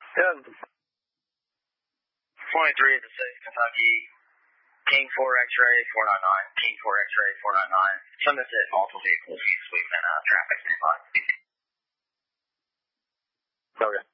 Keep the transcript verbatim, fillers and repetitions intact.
Yeah. twenty-three to six, Kentucky. King four X-ray, four nine nine. King four X-ray, four nine nine. Somerset, multiple vehicles, he's sweeping uh, traffic standby. Okay.